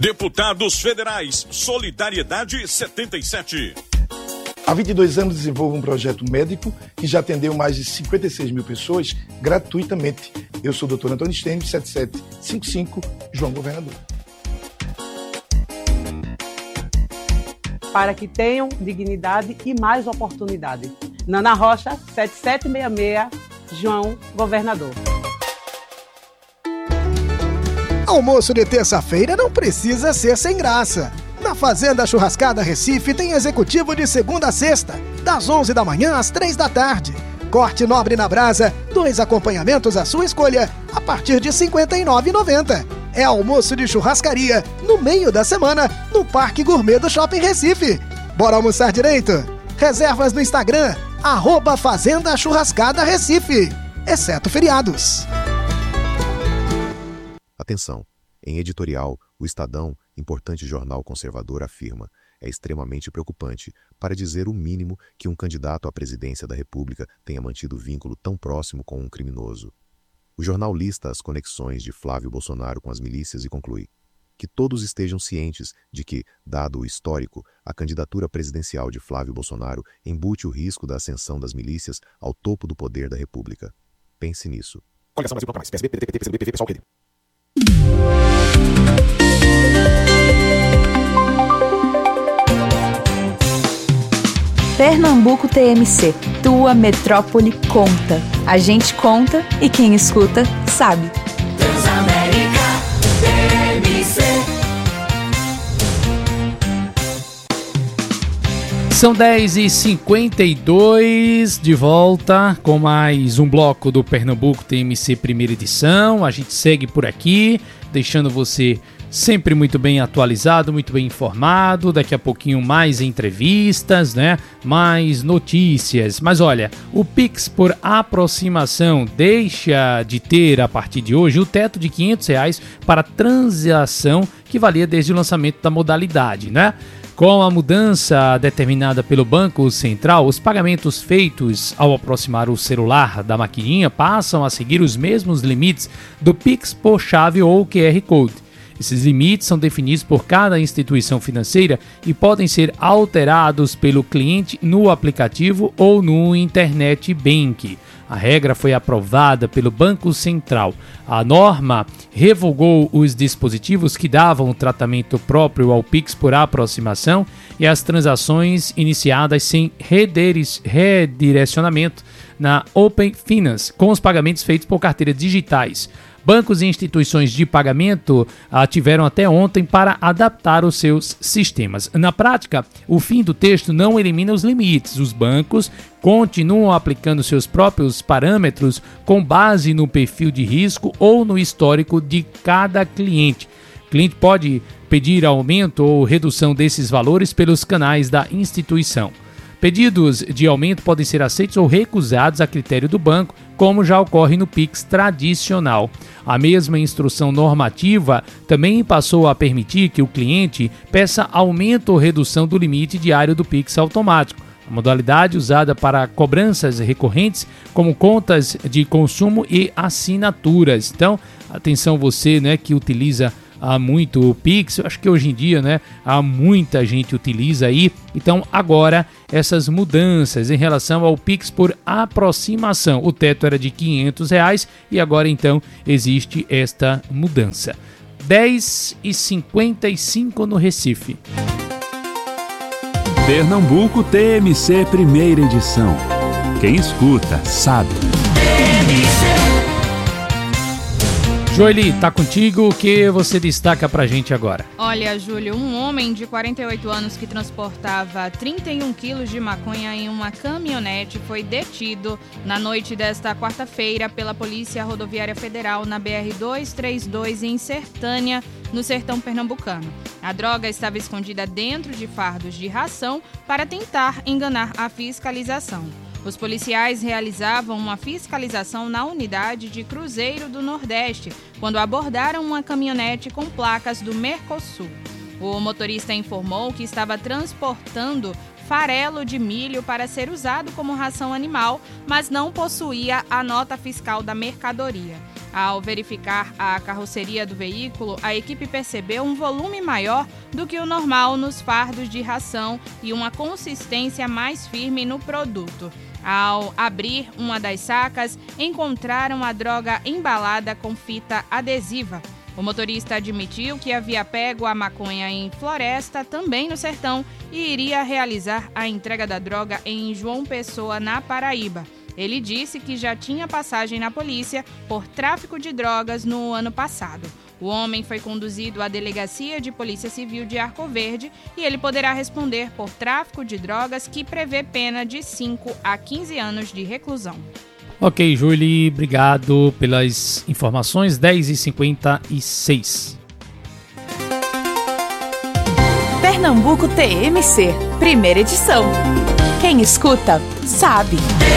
Deputados Federais, Solidariedade 77. Há 22 anos desenvolvo um projeto médico que já atendeu mais de 56 mil pessoas gratuitamente. Eu sou o Dr. Antônio Stênio, 7755, João Governador. Para que tenham dignidade e mais oportunidade. Nana Rocha, 7766, João Governador. Almoço de terça-feira não precisa ser sem graça. Na Fazenda Churrascada Recife tem executivo de segunda a sexta, das 11 da manhã às 3 da tarde. Corte nobre na brasa, 2 acompanhamentos à sua escolha, a partir de R$ 59,90. É almoço de churrascaria, no meio da semana, no Parque Gourmet do Shopping Recife. Bora almoçar direito? Reservas no Instagram, @Fazenda Churrascada Recife, exceto feriados. Atenção! Em editorial, o Estadão, importante jornal conservador, afirma: é extremamente preocupante, para dizer o mínimo, que um candidato à presidência da República tenha mantido vínculo tão próximo com um criminoso. O jornal lista as conexões de Flávio Bolsonaro com as milícias e conclui: que todos estejam cientes de que, dado o histórico, a candidatura presidencial de Flávio Bolsonaro embute o risco da ascensão das milícias ao topo do poder da República. Pense nisso. Coligação Brasil mais. PSB, PDT, PCdoB, PV, PSOL, PD. Pernambuco TMC, tua metrópole conta. A gente conta e quem escuta sabe. Transamérica TMC. São 10h52, de volta com mais um bloco do Pernambuco TMC primeira edição. A gente segue por aqui, deixando você sempre muito bem atualizado, muito bem informado. Daqui a pouquinho mais entrevistas, né? Mais notícias. Mas olha, o Pix por aproximação deixa de ter, a partir de hoje, o teto de R$500 para transação que valia desde o lançamento da modalidade, né? Com a mudança determinada pelo Banco Central, os pagamentos feitos ao aproximar o celular da maquininha passam a seguir os mesmos limites do Pix por chave ou QR Code. Esses limites são definidos por cada instituição financeira e podem ser alterados pelo cliente no aplicativo ou no Internet Bank. A regra foi aprovada pelo Banco Central. A norma revogou os dispositivos que davam tratamento próprio ao Pix por aproximação e as transações iniciadas sem redirecionamento na Open Finance, com os pagamentos feitos por carteiras digitais. Bancos e instituições de pagamento tiveram até ontem para adaptar os seus sistemas. Na prática, o fim do texto não elimina os limites. Os bancos continuam aplicando seus próprios parâmetros com base no perfil de risco ou no histórico de cada cliente. O cliente pode pedir aumento ou redução desses valores pelos canais da instituição. Pedidos de aumento podem ser aceitos ou recusados a critério do banco, como já ocorre no Pix tradicional. A mesma instrução normativa também passou a permitir que o cliente peça aumento ou redução do limite diário do Pix automático. A modalidade usada para cobranças recorrentes, como contas de consumo e assinaturas. Então, atenção você, né, que utiliza muito o Pix. Eu acho que hoje em dia, né, muita gente utiliza aí. Então agora essas mudanças em relação ao Pix por aproximação. O teto era de R$500 e agora então existe esta mudança. 10h55 no Recife. Pernambuco TMC primeira edição. Quem escuta sabe. Joeli, tá contigo, o que você destaca pra gente agora? Olha, Júlio, um homem de 48 anos que transportava 31 quilos de maconha em uma caminhonete foi detido na noite desta quarta-feira pela Polícia Rodoviária Federal na BR-232 em Sertânia, no sertão pernambucano. A droga estava escondida dentro de fardos de ração para tentar enganar a fiscalização. Os policiais realizavam uma fiscalização na unidade de Cruzeiro do Nordeste, quando abordaram uma caminhonete com placas do Mercosul. O motorista informou que estava transportando farelo de milho para ser usado como ração animal, mas não possuía a nota fiscal da mercadoria. Ao verificar a carroceria do veículo, a equipe percebeu um volume maior do que o normal nos fardos de ração e uma consistência mais firme no produto. Ao abrir uma das sacas, encontraram a droga embalada com fita adesiva. O motorista admitiu que havia pego a maconha em Floresta, também no Sertão, e iria realizar a entrega da droga em João Pessoa, na Paraíba. Ele disse que já tinha passagem na polícia por tráfico de drogas no ano passado. O homem foi conduzido à Delegacia de Polícia Civil de Arco Verde e ele poderá responder por tráfico de drogas, que prevê pena de 5 a 15 anos de reclusão. Ok, Julie, obrigado pelas informações. 10h56. Pernambuco TMC, primeira edição. Quem escuta, sabe.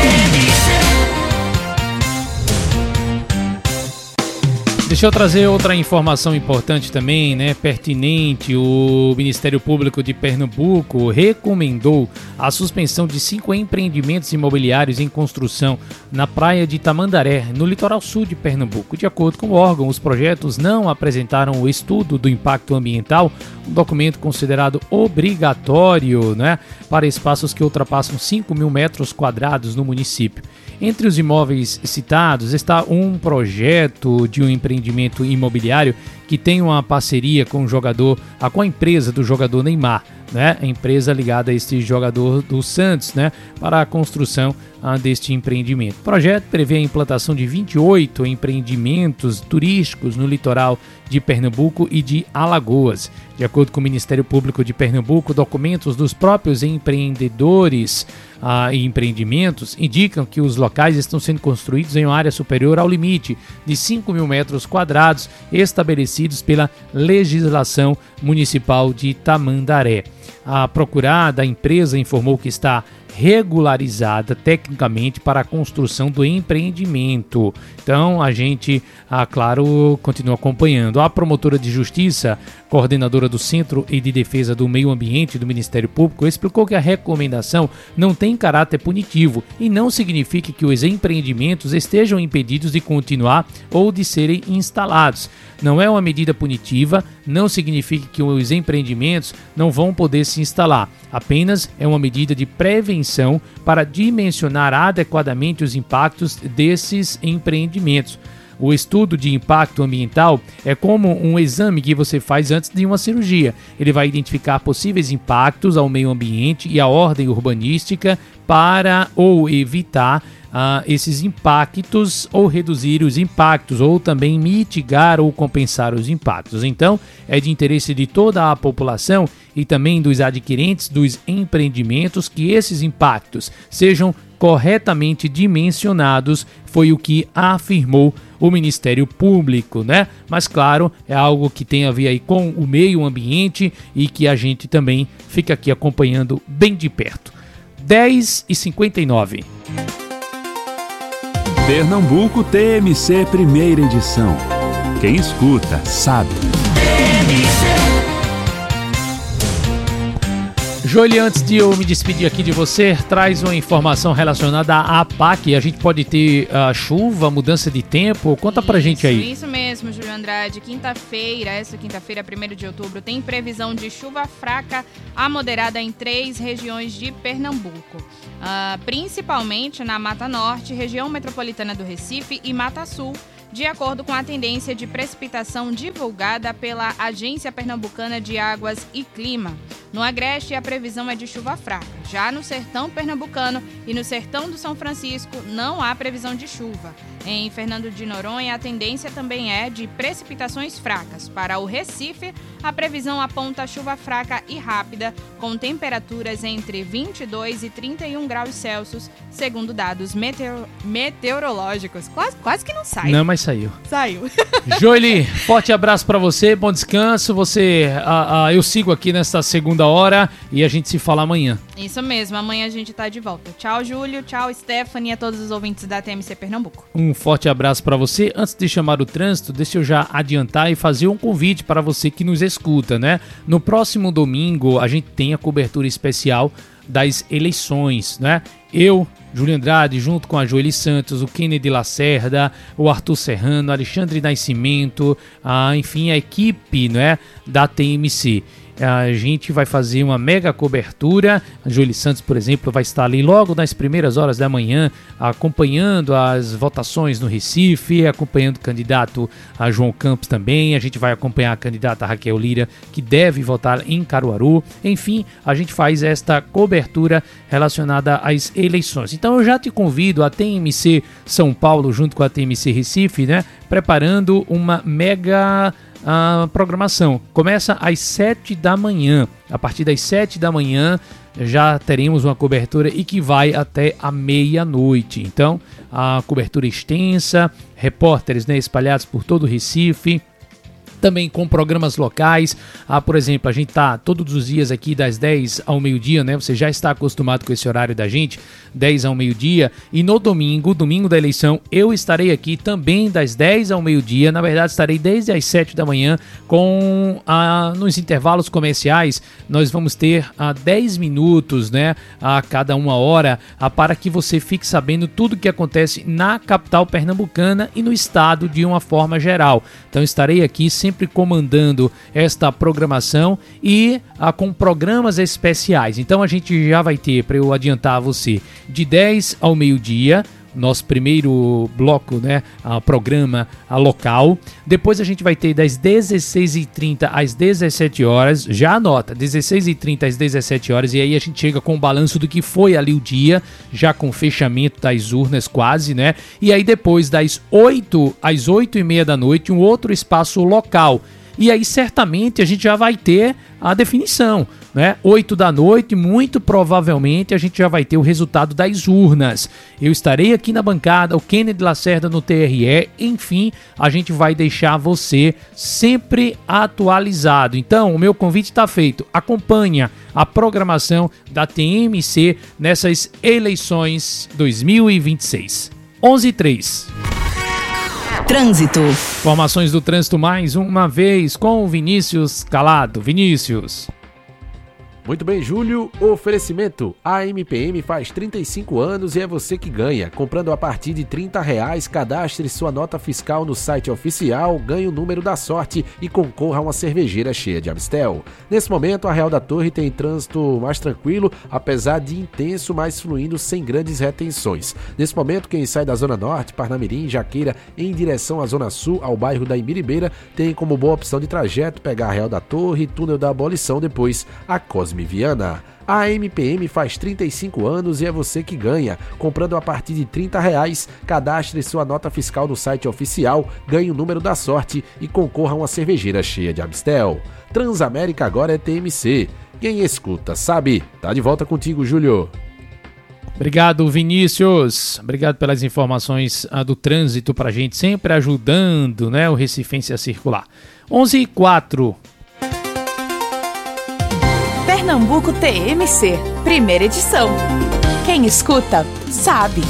Deixa eu trazer outra informação importante também, né, pertinente. O Ministério Público de Pernambuco recomendou a suspensão de 5 empreendimentos imobiliários em construção na praia de Tamandaré, no litoral sul de Pernambuco. De acordo com o órgão, os projetos não apresentaram o estudo do impacto ambiental, um documento considerado obrigatório, né, para espaços que ultrapassam 5 mil metros quadrados no município. Entre os imóveis citados está um projeto de um empreendimento imobiliário que tem uma parceria com com a empresa do jogador Neymar, né? A empresa ligada a este jogador do Santos, né? Para a construção deste empreendimento. O projeto prevê a implantação de 28 empreendimentos turísticos no litoral de Pernambuco e de Alagoas. De acordo com o Ministério Público de Pernambuco, documentos dos próprios empreendedores e empreendimentos indicam que os locais estão sendo construídos em uma área superior ao limite de 5 mil metros quadrados estabelecidos pela legislação municipal de Tamandaré. A procurada empresa informou que está regularizada tecnicamente para a construção do empreendimento. Então a gente, claro, continua acompanhando. A promotora de justiça, coordenadora do Centro de Defesa do Meio Ambiente do Ministério Público, explicou que a recomendação não tem caráter punitivo e não significa que os empreendimentos estejam impedidos de continuar ou de serem instalados. Não é uma medida punitiva, não significa que os empreendimentos não vão poder se instalar. Apenas é uma medida de prevenção para dimensionar adequadamente os impactos desses empreendimentos. O estudo de impacto ambiental é como um exame que você faz antes de uma cirurgia. Ele vai identificar possíveis impactos ao meio ambiente e à ordem urbanística para ou evitar esses impactos ou reduzir os impactos ou também mitigar ou compensar os impactos. Então, é de interesse de toda a população e também dos adquirentes dos empreendimentos que esses impactos sejam corretamente dimensionados, foi o que afirmou o Ministério Público, né? Mas claro, é algo que tem a ver aí com o meio ambiente e que a gente também fica aqui acompanhando bem de perto. 10h59. Pernambuco TMC, primeira edição. Quem escuta, sabe. Joeli, antes de eu me despedir aqui de você, traz uma informação relacionada à APAC. A gente pode ter chuva, mudança de tempo. Conta pra gente aí. Isso mesmo, Júlio Andrade. Essa quinta-feira, 1º de outubro, tem previsão de chuva fraca a moderada em 3 regiões de Pernambuco. Principalmente na Mata Norte, região metropolitana do Recife e Mata Sul, de acordo com a tendência de precipitação divulgada pela Agência Pernambucana de Águas e Clima. No Agreste, a previsão é de chuva fraca. Já no sertão pernambucano e no sertão do São Francisco, não há previsão de chuva. Em Fernando de Noronha, a tendência também é de precipitações fracas. Para o Recife, a previsão aponta chuva fraca e rápida, com temperaturas entre 22 e 31 graus Celsius, segundo dados meteorológicos. Quase que não sai. Não, mas saiu. Saiu. Joeli, forte abraço pra você, bom descanso. Eu sigo aqui nesta segunda hora e a gente se fala amanhã. Isso mesmo, amanhã a gente tá de volta. Tchau, Júlio, tchau, Stephanie e a todos os ouvintes da TMC Pernambuco. Um forte abraço para você. Antes de chamar o trânsito, deixa eu já adiantar e fazer um convite para você que nos escuta, né? No próximo domingo, a gente tem a cobertura especial das eleições, né? Eu Júlio Andrade, junto com a Joeli Santos, o Kennedy Lacerda, o Arthur Serrano, Alexandre Nascimento, enfim, a equipe, né, da TMC. A gente vai fazer uma mega cobertura. A Joeli Santos, por exemplo, vai estar ali logo nas primeiras horas da manhã, acompanhando as votações no Recife, acompanhando o candidato a João Campos também. A gente vai acompanhar a candidata Raquel Lira, que deve votar em Caruaru. Enfim, a gente faz esta cobertura relacionada às eleições. Então eu já te convido a TMC São Paulo, junto com a TMC Recife, né, preparando uma mega programação. Começa às 7 da manhã. A partir das 7 da manhã já teremos uma cobertura e que vai até a meia-noite. Então, a cobertura extensa, repórteres, né, espalhados por todo o Recife, também com programas locais. Por exemplo, a gente está todos os dias aqui das 10 ao meio-dia, né? Você já está acostumado com esse horário da gente, 10 ao meio-dia. E no domingo da eleição, eu estarei aqui também das 10 ao meio-dia. Na verdade, estarei desde as 7 da manhã nos intervalos comerciais. Nós vamos ter 10 minutos, né, a cada uma hora, para que você fique sabendo tudo o que acontece na capital pernambucana e no estado de uma forma geral. Então, estarei aqui sempre comandando esta programação e com programas especiais. Então a gente já vai ter, para eu adiantar a você, de 10 ao meio-dia, nosso primeiro bloco, né, programa local. Depois a gente vai ter das 16h30 às 17 horas, já anota, 16h30 às 17 horas, e aí a gente chega com o balanço do que foi ali o dia, já com o fechamento das urnas quase, né, e aí depois das 8 às 8h30 da noite, um outro espaço local. E aí certamente a gente já vai ter a definição, né? 8 da noite, muito provavelmente a gente já vai ter o resultado das urnas. Eu estarei aqui na bancada, o Kennedy Lacerda no TRE, enfim, a gente vai deixar você sempre atualizado. Então, o meu convite está feito. Acompanha a programação da TMC nessas eleições 2026. 11h03. Trânsito. Informações do trânsito mais uma vez com o Vinícius Calado. Vinícius. Muito bem, Júlio. Oferecimento. A MPM faz 35 anos e é você que ganha. Comprando a partir de R$30, cadastre sua nota fiscal no site oficial, ganhe o número da sorte e concorra a uma cervejeira cheia de Amstel. Nesse momento, a Real da Torre tem trânsito mais tranquilo, apesar de intenso, mas fluindo sem grandes retenções. Nesse momento, quem sai da Zona Norte, Parnamirim, Jaqueira, em direção à Zona Sul, ao bairro da Imbiribeira, tem como boa opção de trajeto pegar a Real da Torre, Túnel da Abolição, depois a Cosme Viana. A MPM faz 35 anos e é você que ganha. Comprando a partir de R$30, cadastre sua nota fiscal no site oficial, ganhe o número da sorte e concorra a uma cervejeira cheia de Amstel. Transamérica agora é TMC. Quem escuta sabe. Tá de volta contigo, Júlio. Obrigado, Vinícius. Obrigado pelas informações do trânsito pra gente, sempre ajudando, né, o recifense a circular. 11h04. Pernambuco TMC, primeira edição. Quem escuta, sabe.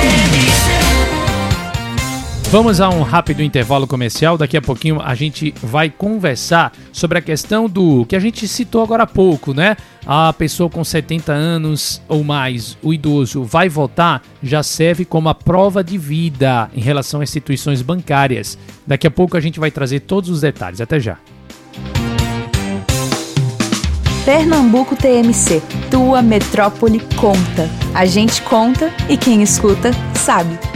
Vamos a um rápido intervalo comercial. Daqui a pouquinho a gente vai conversar sobre a questão do que a gente citou agora há pouco, né? A pessoa com 70 anos ou mais, o idoso, vai votar, já serve como a prova de vida em relação às instituições bancárias. Daqui a pouco a gente vai trazer todos os detalhes. Até já. Pernambuco TMC, tua metrópole conta. A gente conta e quem escuta sabe.